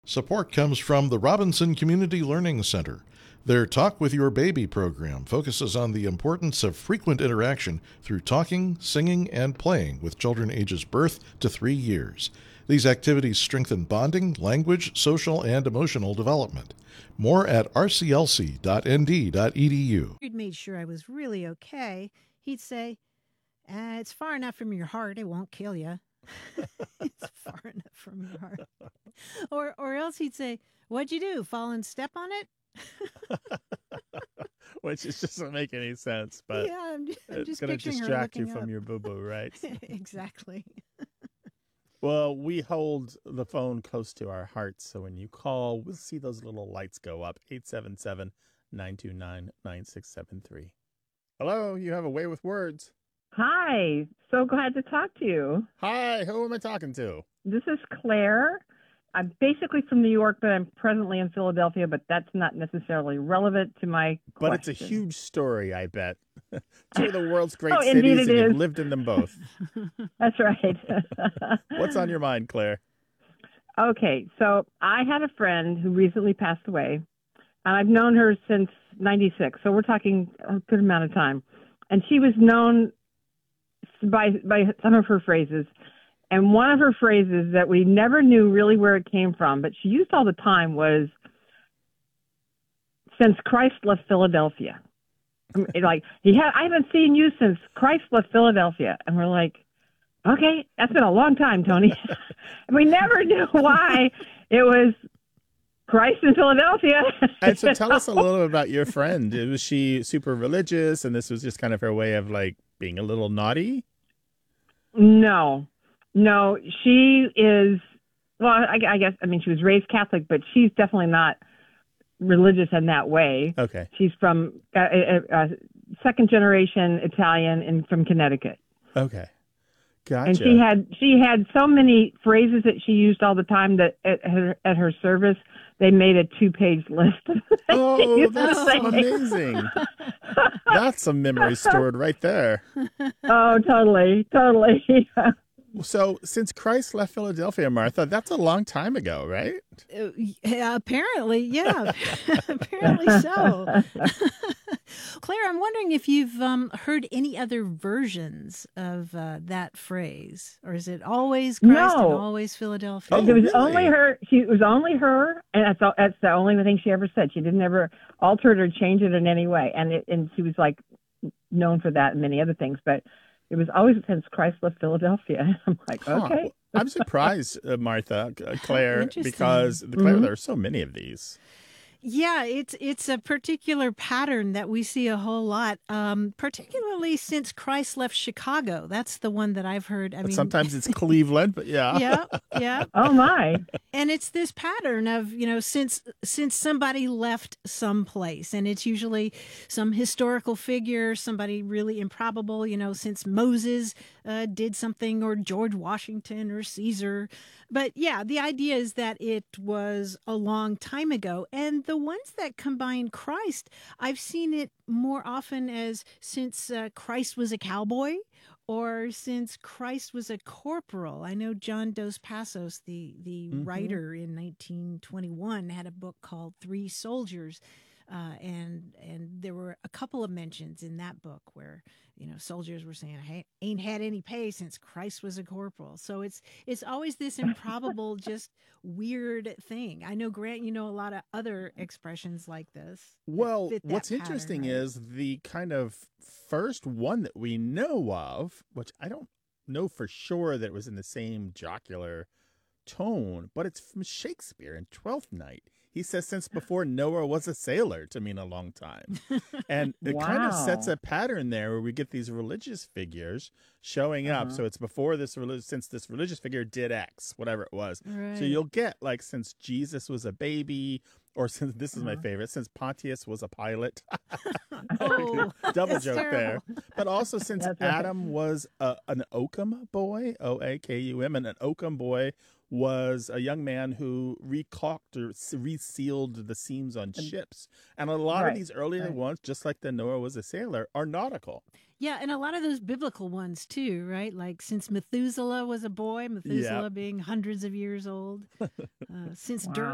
Support comes from the Robinson Community Learning Center. Their Talk with Your Baby program focuses on the importance of frequent interaction through talking, singing, and playing with children ages birth to 3 years. These activities strengthen bonding, language, social, and emotional development. More at rclc.nd.edu. He'd made sure I was really okay. He'd say, it's far enough from your heart, it won't kill you. It's far enough from your heart. Or else he'd say, what'd you do, fall and step on it? Which just doesn't make any sense, but yeah, I'm just going to picturing her distract you looking from up. your boo-boo, right? Exactly. Well, we hold the phone close to our hearts, so when you call, we'll see those little lights go up. 877-929-9673. Hello, you have a way with words. Hi, so glad to talk to you. Hi, who am I talking to? This is Claire. I'm basically from New York, but I'm presently in Philadelphia, but that's not necessarily relevant to my question. But it's a huge story, I bet. Two of the world's great indeed cities, it and is. you've lived in them both. That's right. What's on your mind, Claire? Okay, so I had a friend who recently passed away, and I've known her since 96, so we're talking a good amount of time. And she was known by some of her phrases. And one of her phrases that we never knew really where it came from, but she used all the time was, since Christ left Philadelphia. Like, I haven't seen you since Christ left Philadelphia. And we're like, okay, that's been a long time, Tony. And we never knew why it was Christ in Philadelphia. And so tell us a little bit about your friend. Was she super religious, and this was just kind of her way of, like, being a little naughty? No, she is, well, I guess, she was raised Catholic, but she's definitely not religious in that way. Okay. She's from second generation Italian and from Connecticut. Okay. Gotcha. And she had so many phrases that she used all the time that at her service, they made a 2-page list. Oh, that's amazing. That's some memory stored right there. Oh, totally. So since Christ left Philadelphia, Martha, that's a long time ago, right? Apparently, yeah. Apparently so. Claire, I'm wondering if you've heard any other versions of that phrase, or is it always Christ and always Philadelphia? It was only her. It was only her, and that's the only thing she ever said. She didn't ever alter it or change it in any way, and she was like known for that and many other things, but it was always since Christ left Philadelphia. I'm like, okay. I'm surprised, Martha, Claire, because Claire, there are so many of these. Yeah, it's a particular pattern that we see a whole lot, particularly since Christ left Chicago. That's the one that I've heard. Sometimes it's Cleveland, but yeah. Yeah. Oh, my. And it's this pattern of, since somebody left someplace, and it's usually some historical figure, somebody really improbable, since Moses did something, or George Washington or Caesar. But yeah, the idea is that it was a long time ago. And the ones that combine Christ, I've seen it more often as since Christ was a cowboy, or since Christ was a corporal. I know John Dos Passos, the writer in 1921, had a book called Three Soldiers. And there were a couple of mentions in that book where, soldiers were saying, "I ain't had any pay since Christ was a corporal." So it's always this improbable, just weird thing. I know, Grant, a lot of other expressions like this. Well, what's interesting is the kind of first one that we know of, which I don't know for sure that it was in the same jocular tone, but it's from Shakespeare in Twelfth Night. He says, since before Noah was a sailor, to mean a long time. And it kind of sets a pattern there where we get these religious figures showing up. So it's before since this religious figure did X, whatever it was. Right. So you'll get, like, since Jesus was a baby, or since, this is my favorite, since Pontius was a pilot. Oh, double joke terrible. there. But also since Adam was an Oakham boy, Oakum, and an Oakham boy was a young man who recaulked or resealed the seams on ships. And a lot of these earlier ones, just like the Noah was a sailor, are nautical. Yeah, and a lot of those biblical ones too, right? Like since Methuselah was a boy, Methuselah being hundreds of years old, since